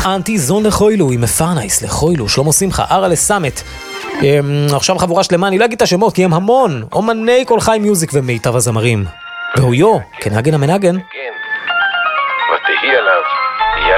אנטי זון לחוילו עם מפרנייס לחוילו, שלמה שמחה, ארה לסמת. עכשיו חבורה שלמה, אני לא אגיד את השמות כי הם המון, אומני כל חי מיוזיק ומיטב הזמרים. והויו, כנגן המנגן. ותהי עליו